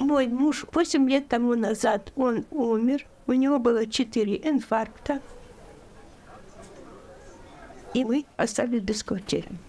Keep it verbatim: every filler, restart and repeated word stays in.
Мой муж восемь лет тому назад, он умер. У него было четыре инфаркта. И мы остались без квартиры.